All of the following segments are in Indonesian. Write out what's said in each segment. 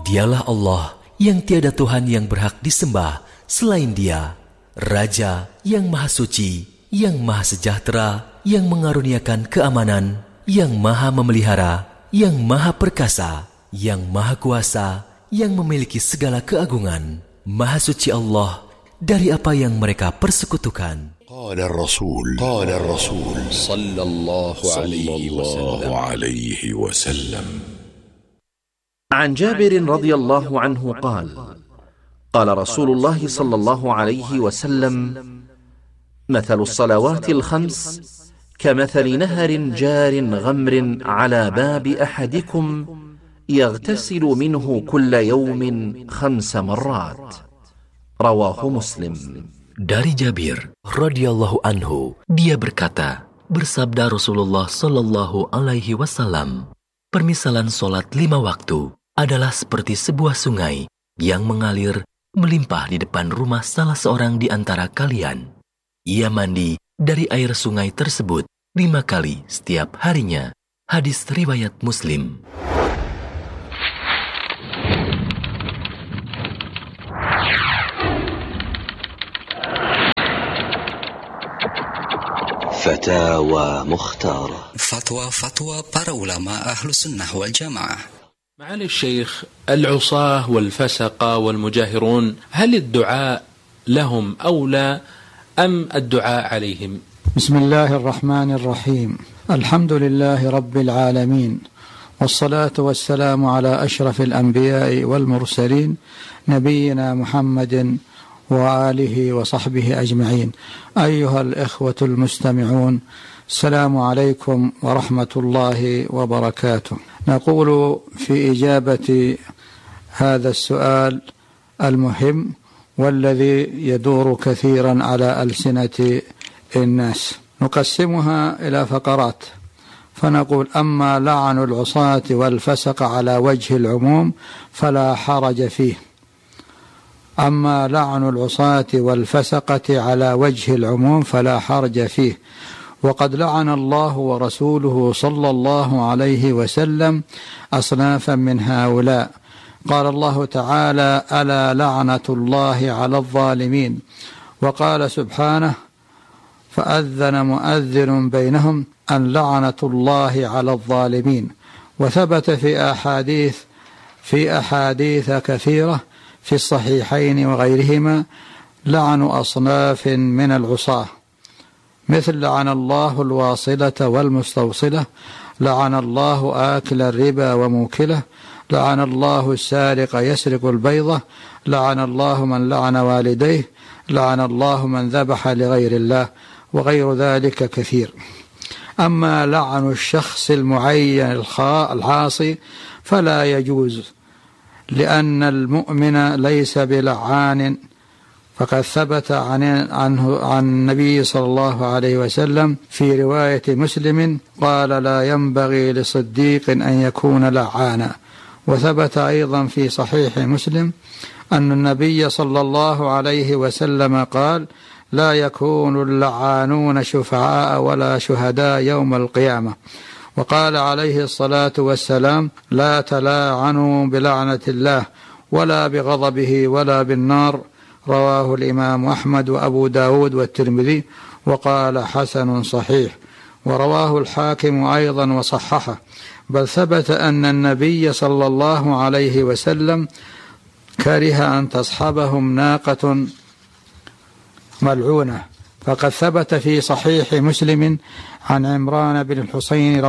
Dialah Allah yang tiada Tuhan yang berhak disembah selain Dia, Raja yang Maha Suci, yang Maha Sejahtera, yang mengaruniakan keamanan, yang Maha Memelihara, yang Maha Perkasa, yang Maha Kuasa, yang memiliki segala keagungan. Maha Suci Allah dari apa yang mereka persekutukan. Qala Rasul sallallahu alaihi wasallam. عن جابر رضي الله عنه قال: قال رسول الله صلى الله عليه وسلم: مثل الصلوات الخمس كمثل نهر جار غمر على باب أحدكم يغتسل منه كل يوم 5 مرات. رواه مسلم. Dari Jabir radhiyallahu anhu, dia berkata, bersabda Rasulullah sallallahu alaihi wasallam, permisalan solat 5 waktu adalah seperti sebuah sungai yang mengalir melimpah di depan rumah salah seorang di antara kalian. Ia mandi dari air sungai tersebut 5 kali setiap harinya. Hadis riwayat Muslim. Fatawa Mukhtar. Fatwa para ulama Ahlus Sunnah wal Jamaah. معالي الشيخ، العصاة والفسقة والمجاهرون هل الدعاء لهم أولى أم الدعاء عليهم؟ بسم الله الرحمن الرحيم. الحمد لله رب العالمين، والصلاة والسلام على أشرف الأنبياء والمرسلين نبينا محمد وآله وصحبه أجمعين. أيها الإخوة المستمعون، السلام عليكم ورحمة الله وبركاته. نقول في إجابة هذا السؤال المهم والذي يدور كثيرا على ألسنة الناس، نقسمها إلى فقرات، فنقول: أما لعن العصاة والفسق على وجه العموم فلا حرج فيه. أما لعن العصاة والفسقة على وجه العموم فلا حرج فيه، وقد لعن الله ورسوله صلى الله عليه وسلم أصنافا من هؤلاء. قال الله تعالى: ألا لعنة الله على الظالمين. وقال سبحانه: فأذن مؤذن بينهم أن لعنة الله على الظالمين. وثبت في أحاديث كثيرة في الصحيحين وغيرهما لعن أصناف من العصاة، مثل لعن الله الواصلة والمستوصلة، لعن الله آكل الربا وموكله، لعن الله السارق يسرق البيضة، لعن الله من لعن والديه، لعن الله من ذبح لغير الله، وغير ذلك كثير. أما لعن الشخص المعين العاصي فلا يجوز، لأن المؤمن ليس بلعان، فقد ثبت عن النبي صلى الله عليه وسلم في رواية مسلم قال: لا ينبغي لصديق أن يكون لعانا. وثبت أيضا في صحيح مسلم أن النبي صلى الله عليه وسلم قال: لا يكون اللعانون شفعاء ولا شهداء يوم القيامة. وقال عليه الصلاة والسلام: لا تلاعنوا بلعنة الله ولا بغضبه ولا بالنار. رواه الإمام أحمد وأبو داود والترمذي، وقال: حسن صحيح. ورواه الحاكم أيضا وصححه. بل ثبت أن النبي صلى الله عليه وسلم كره أن تصحبهم ناقة ملعونة، فقد ثبت في صحيح مسلم عن عمران بن الحسين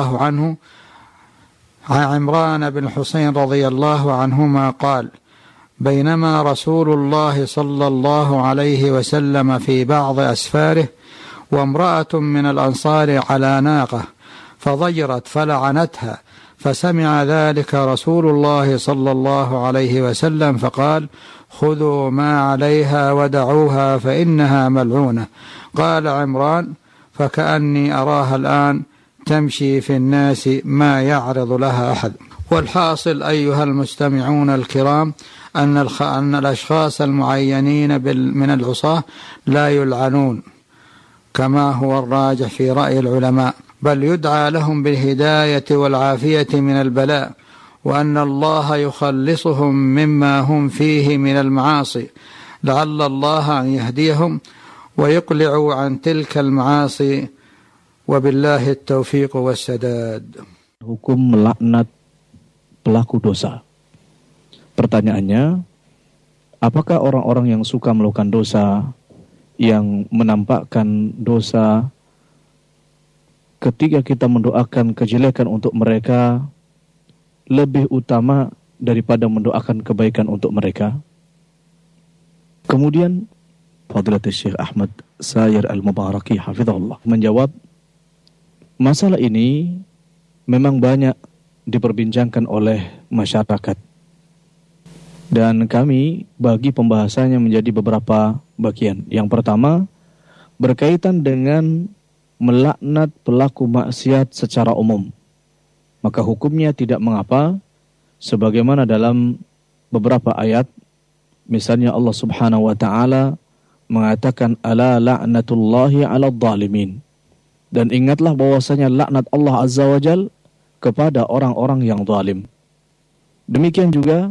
رضي الله عنهما قال: بينما رسول الله صلى الله عليه وسلم في بعض أسفاره وامرأة من الأنصار على ناقة فضجرت فلعنتها، فسمع ذلك رسول الله صلى الله عليه وسلم فقال: خذوا ما عليها ودعوها فإنها ملعونة. قال عمران: فكأني أراها الآن تمشي في الناس ما يعرض لها أحد. والحاصل أيها المستمعون الكرام أن الأشخاص المعينين من العصاة لا يلعنون كما هو الراجح في رأي العلماء، بل يدعى لهم بالهداية والعافية من البلاء، وأن الله يخلصهم مما هم فيه من المعاصي لعل الله أن يهديهم ويقلعوا عن تلك المعاصي وبالله التوفيق والسداد. Hukum melaknat pelaku dosa. Pertanyaannya, apakah orang-orang yang suka melakukan dosa, yang menampakkan dosa, ketika kita mendoakan kejelekan untuk mereka, lebih utama daripada mendoakan kebaikan untuk mereka? Kemudian Fadilatul Syekh Ahmad Sayyar Al-Mubaraki hafizahullah menjawab, masalah ini memang banyak diperbincangkan oleh masyarakat, dan kami bagi pembahasannya menjadi beberapa bagian. Yang pertama, berkaitan dengan melaknat pelaku maksiat secara umum. Maka hukumnya tidak mengapa, sebagaimana dalam beberapa ayat, misalnya Allah Subhanahu wa taala mengatakan ala la'natullahi 'alal zalimin. Dan ingatlah bahwasanya laknat Allah Azza wa Jal kepada orang-orang yang zalim. Demikian juga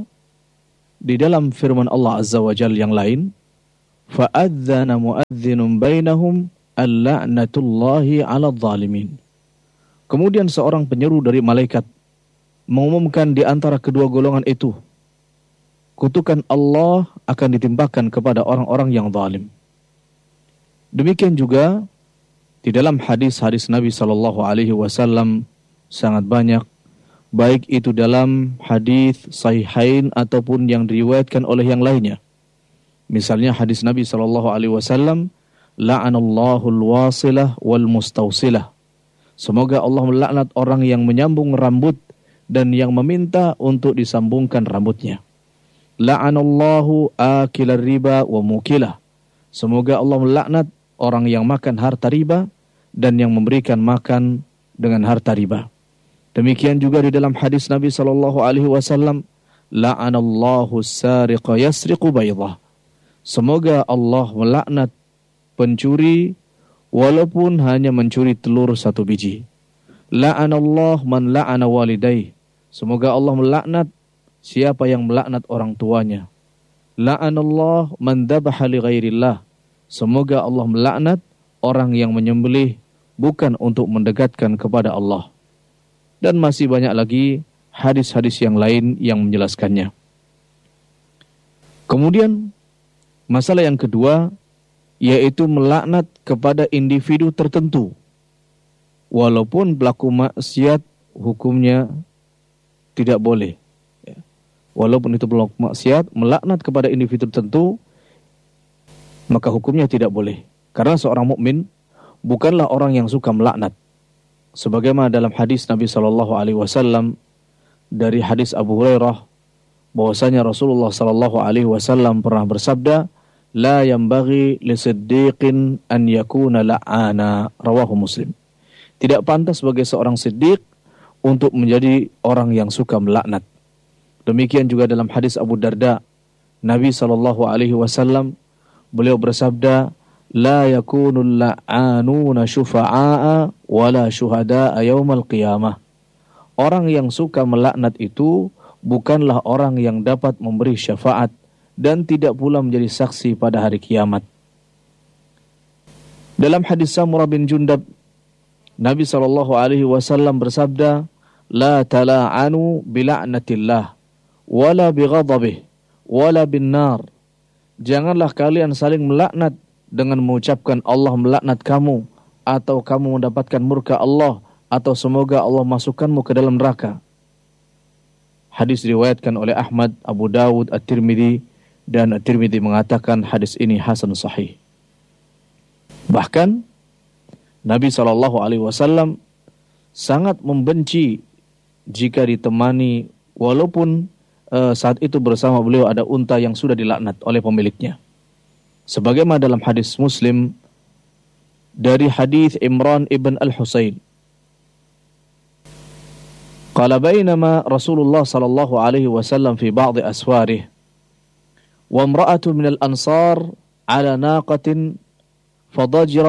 di dalam firman Allah Azza wa Jal yang lain, fa'adzana mu'adzinun bainahum al-la'natullahi 'alal zalimin. Kemudian seorang penyeru dari malaikat mengumumkan di antara kedua golongan itu, kutukan Allah akan ditimpakan kepada orang-orang yang zalim. Demikian juga di dalam hadis-hadis Nabi SAW sangat banyak, baik itu dalam hadis sahihain ataupun yang diriwayatkan oleh yang lainnya. Misalnya hadis Nabi SAW, la'anallahu al-wasilah wal mustawsilah. Semoga Allah melaknat orang yang menyambung rambut dan yang meminta untuk disambungkan rambutnya. La'anallahu akilar riba wa mukilah. Semoga Allah melaknat orang yang makan harta riba dan yang memberikan makan dengan harta riba. Demikian juga di dalam hadis Nabi SAW, la'anallahu sariqa yasriqu baydah. Semoga Allah melaknat pencuri walaupun hanya mencuri telur satu biji. La'anallah man la'ana walidaih. Semoga Allah melaknat siapa yang melaknat orang tuanya. La'anallah man dhabaha li ghairillah. Semoga Allah melaknat orang yang menyembelih bukan untuk mendekatkan kepada Allah. Dan masih banyak lagi hadis-hadis yang lain yang menjelaskannya. Kemudian masalah yang kedua, yaitu melaknat kepada individu tertentu. Walaupun pelaku maksiat hukumnya tidak boleh. Walaupun itu pelaku maksiat, melaknat kepada individu tertentu, maka hukumnya tidak boleh. Karena seorang mukmin bukanlah orang yang suka melaknat. Sebagaimana dalam hadis Nabi SAW dari hadis Abu Hurairah, bahwasanya Rasulullah SAW pernah bersabda, la yanbaghi lisiddiqin an yakuna la'ana, rawahu Muslim. Tidak pantas bagi seorang siddiq untuk menjadi orang yang suka melaknat. Demikian juga dalam hadis Abu Darda, Nabi SAW beliau bersabda, la yakunul la'anuna syufa'a wala syuhada'a yaumal qiyamah. Orang yang suka melaknat itu bukanlah orang yang dapat memberi syafaat dan tidak pula menjadi saksi pada hari kiamat. Dalam hadis Samurah bin Jundab, Nabi SAW bersabda, la tala'anu bila'natillah wala bighadabih wala bin nar. Janganlah kalian saling melaknat dengan mengucapkan Allah melaknat kamu, atau kamu mendapatkan murka Allah, atau semoga Allah masukkanmu ke dalam neraka. Hadis diriwayatkan oleh Ahmad, Abu Dawud, At-Tirmidzi, dan At-Tirmidzi mengatakan hadis ini hasan sahih. Bahkan Nabi SAW sangat membenci jika ditemani, walaupun saat itu bersama beliau ada unta yang sudah dilaknat oleh pemiliknya. Sebagaimana dalam hadis Muslim dari hadis Imran ibn al-Husayn, qala bainama Rasulullah sallallahu alaihi wasallam fi ba'd asfarih wa imra'atu min al-ansar ala naqatin fadajirat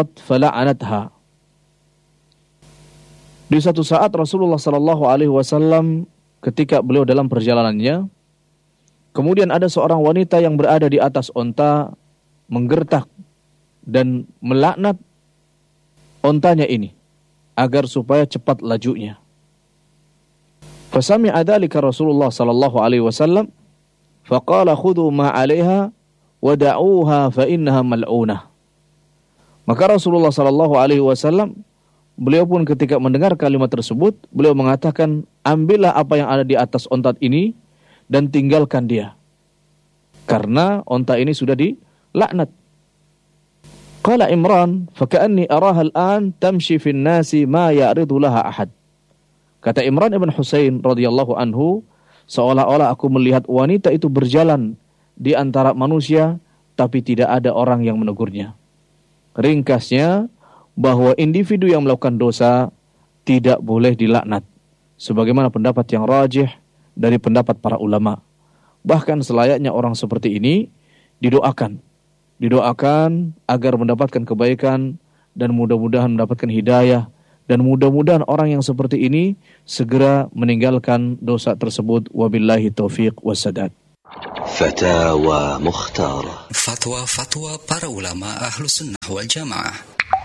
fala'anatha. Di satu saat Rasulullah sallallahu alaihi wasallam ketika beliau dalam perjalanannya, kemudian ada seorang wanita yang berada di atas onta, menggertak dan melaknat ontanya ini agar supaya cepat lajunya. Fasami'a dzalika Rasulullah sallallahu alaihi wasallam faqala khudhu ma 'alaiha wa da'uha fa innaha mal'unah. Maka Rasulullah sallallahu alaihi wasallam beliau pun ketika mendengar kalimat tersebut, beliau mengatakan, ambillah apa yang ada di atas onta ini dan tinggalkan dia, karena onta ini sudah dilaknat. Qala Imran, faka'anni araha al-an tamshi fin nasi ma ya'ridu laha ahad. Kata Imran ibn Husain radhiyallahu anhu, seolah-olah aku melihat wanita itu berjalan di antara manusia, tapi tidak ada orang yang menegurnya. Ringkasnya, bahwa individu yang melakukan dosa tidak boleh dilaknat, sebagaimana pendapat yang rajih dari pendapat para ulama. Bahkan selayaknya orang seperti ini didoakan agar mendapatkan kebaikan dan mudah-mudahan mendapatkan hidayah, dan mudah-mudahan orang yang seperti ini segera meninggalkan dosa tersebut. Wabillahi taufiq wassadad. Fatawa Mukhtarah. Fatwa-fatwa para ulama Ahlus Sunnah wal Jamaah.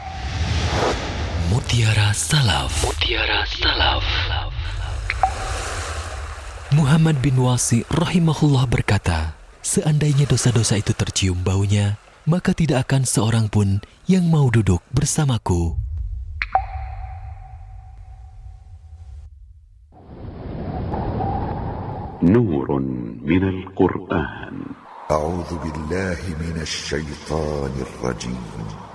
Mutiara Salaf. Mutiara Salaf. Muhammad bin Wasi rahimahullah berkata, seandainya dosa-dosa itu tercium baunya, maka tidak akan seorang pun yang mau duduk bersamaku. Nurun minal Qur'an. A'udzu billahi minasy syaithanir rajim.